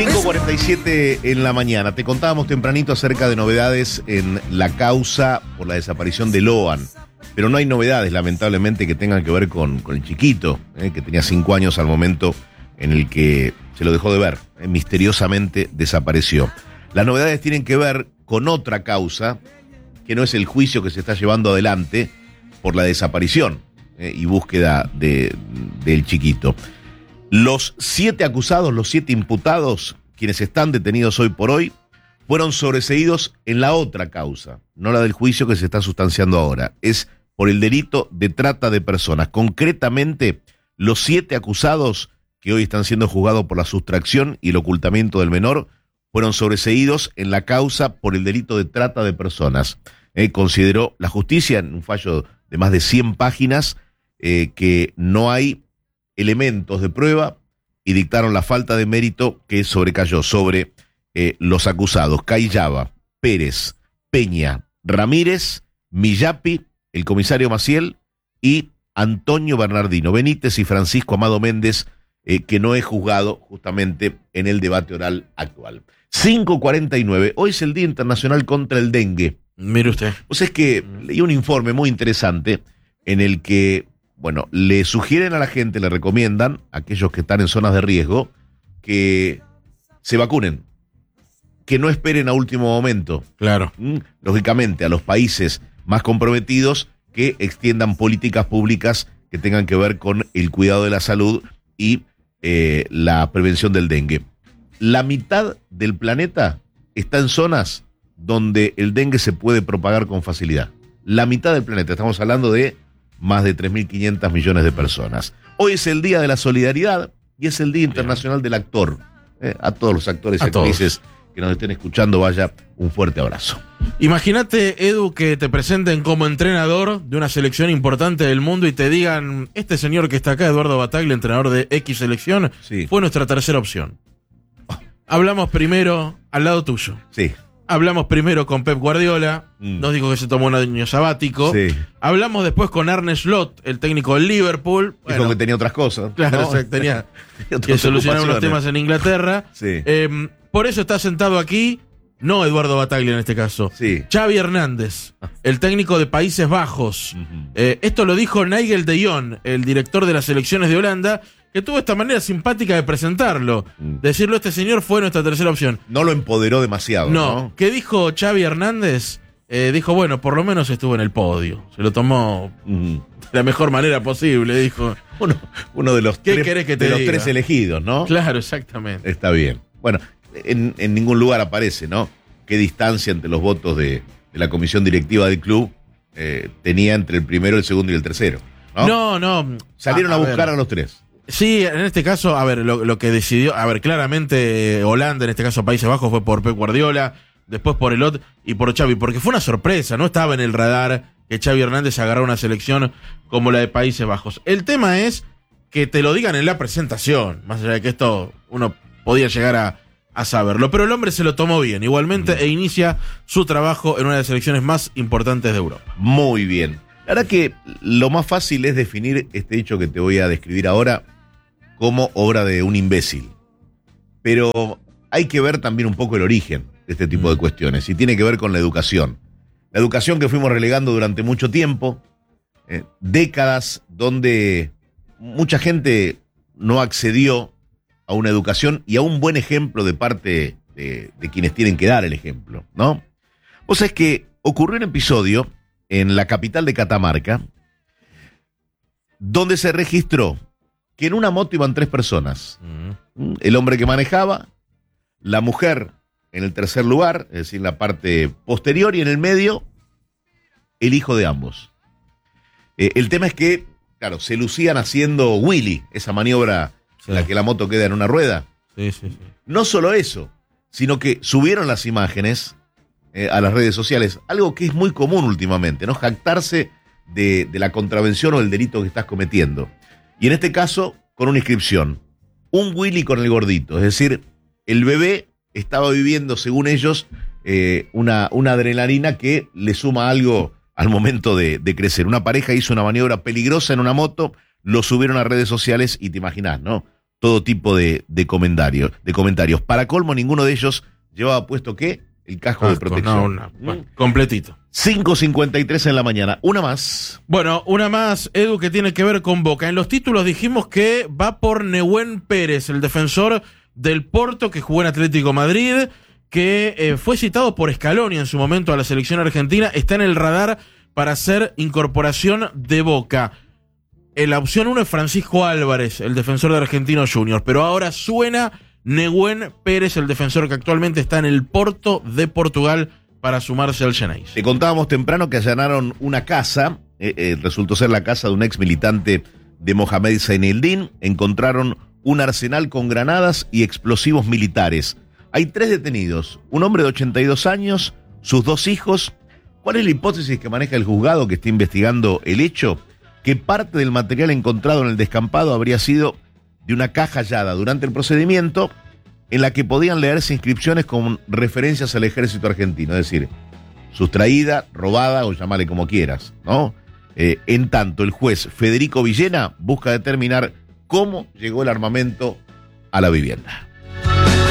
5:47 en la mañana. Te contábamos tempranito acerca de novedades en la causa por la desaparición de Loan. Pero no hay novedades, lamentablemente, que tengan que ver con el chiquito, que tenía 5 años al momento en el que se lo dejó de ver. Misteriosamente desapareció. Las novedades tienen que ver con otra causa, que no es el juicio que se está llevando adelante por la desaparición y búsqueda del chiquito. Los 7 acusados, los 7 imputados, quienes están detenidos hoy por hoy, fueron sobreseídos en la otra causa, no la del juicio que se está sustanciando ahora. Es por el delito de trata de personas. Concretamente, los 7 acusados que hoy están siendo juzgados por la sustracción y el ocultamiento del menor fueron sobreseídos en la causa por el delito de trata de personas. Consideró la justicia, en un fallo de más de 100 páginas, que no hay elementos de prueba y dictaron la falta de mérito que sobrecayó sobre los acusados Cayllaba, Pérez, Peña, Ramírez, Millapi, el comisario Maciel y Antonio Bernardino Benítez y Francisco Amado Méndez, que no es juzgado justamente en el debate oral actual. 5:49, hoy es el Día Internacional contra el Dengue. Mire usted. O sea, es que leí un informe muy interesante en el que, bueno, le sugieren a la gente, le recomiendan a aquellos que están en zonas de riesgo que se vacunen, que no esperen a último momento. Claro. Lógicamente, a los países más comprometidos que extiendan políticas públicas que tengan que ver con el cuidado de la salud y la prevención del dengue. La mitad del planeta está en zonas donde el dengue se puede propagar con facilidad. La mitad del planeta, estamos hablando de más de 3.500 millones de personas. Hoy es el Día de la Solidaridad y es el Día Internacional del Actor. A todos los actores y actrices que nos estén escuchando, vaya un fuerte abrazo. Imagínate, Edu, que te presenten como entrenador de una selección importante del mundo y te digan, este señor que está acá, Eduardo Bataglia, entrenador de X selección, sí, fue nuestra tercera opción. Hablamos primero al lado tuyo. Sí. Hablamos primero con Pep Guardiola, nos dijo que se tomó un año sabático. Sí. Hablamos después con Arne Slot, el técnico del Liverpool. Dijo que tenía otras cosas. Claro, ¿no? tenía que solucionar unos temas en Inglaterra. Sí. Por eso está sentado aquí, no Eduardo Bataglia en este caso, sí, Xavi Hernández, el técnico de Países Bajos. Esto lo dijo Nigel de Jong, el director de las selecciones de Holanda, que tuvo esta manera simpática de presentarlo. Decirlo, este señor fue nuestra tercera opción. No lo empoderó demasiado, ¿no? ¿Qué dijo Xavi Hernández? Dijo, bueno, por lo menos estuvo en el podio. Se lo tomó de la mejor manera posible, dijo. Uno de los, ¿Qué querés que te de los diga? 3 elegidos, ¿no? Claro, exactamente. Está bien. Bueno, en ningún lugar aparece, ¿no? Qué distancia entre los votos de la comisión directiva del club tenía entre el primero, el segundo y el tercero, ¿no? No. Salieron a buscar a los 3. Sí, en este caso, a ver, lo que decidió, claramente Holanda, en este caso Países Bajos, fue por Pep Guardiola, después por Elot y por Xavi, porque fue una sorpresa, no estaba en el radar que Xavi Hernández agarrara una selección como la de Países Bajos. El tema es que te lo digan en la presentación, más allá de que esto uno podía llegar a saberlo, pero el hombre se lo tomó bien, igualmente, e inicia su trabajo en una de las selecciones más importantes de Europa. Muy bien. La verdad que lo más fácil es definir este hecho que te voy a describir ahora como obra de un imbécil. Pero hay que ver también un poco el origen de este tipo de cuestiones, y tiene que ver con la educación. La educación que fuimos relegando durante mucho tiempo, décadas donde mucha gente no accedió a una educación y a un buen ejemplo de parte de quienes tienen que dar el ejemplo, ¿no? O sea, es que ocurrió un episodio en la capital de Catamarca donde se registró que en una moto iban 3 personas. El hombre que manejaba, la mujer en el tercer lugar, es decir, en la parte posterior, y en el medio, el hijo de ambos. El tema es que, claro, se lucían haciendo wheelie, esa maniobra en la que la moto queda en una rueda. Sí. No solo eso, sino que subieron las imágenes a las redes sociales, algo que es muy común últimamente, ¿no? Jactarse de la contravención o del delito que estás cometiendo. Y en este caso, con una inscripción, un wheelie con el gordito, es decir, el bebé estaba viviendo, según ellos, una adrenalina que le suma algo al momento de crecer. Una pareja hizo una maniobra peligrosa en una moto, lo subieron a redes sociales y te imaginás, ¿no? todo tipo de comentarios. Para colmo, ninguno de ellos llevaba puesto, ¿qué? El casco de protección. Bueno, completito. 5:53 en la mañana. Una más. Bueno, una más, Edu, que tiene que ver con Boca. En los títulos dijimos que va por Nehuen Pérez, el defensor del Porto que jugó en Atlético Madrid, que fue citado por Scaloni en su momento a la selección argentina. Está en el radar para hacer incorporación de Boca. La opción 1 es Francisco Álvarez, el defensor de Argentinos Juniors, pero ahora suena Nehuen Pérez, el defensor que actualmente está en el Porto de Portugal para sumarse al Geneis. Te contábamos temprano que allanaron una casa, resultó ser la casa de un ex militante de Mohamed Zaineldin. Encontraron un arsenal con granadas y explosivos militares. Hay 3 detenidos, un hombre de 82 años, sus 2 hijos. ¿Cuál es la hipótesis que maneja el juzgado que está investigando el hecho? Que parte del material encontrado en el descampado habría sido de una caja hallada durante el procedimiento en la que podían leerse inscripciones con referencias al ejército argentino, es decir, sustraída, robada o llamale como quieras, ¿no? En tanto, el juez Federico Villena busca determinar cómo llegó el armamento a la vivienda.